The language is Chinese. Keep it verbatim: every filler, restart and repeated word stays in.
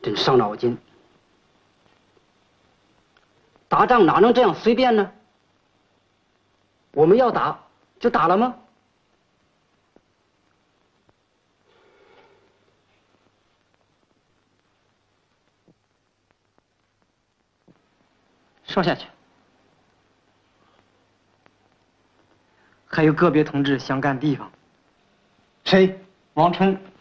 真伤脑筋。打仗哪能这样随便呢？我们要打就打了吗？ 说下去。还有个别同志想赶地方。 谁？ 王春。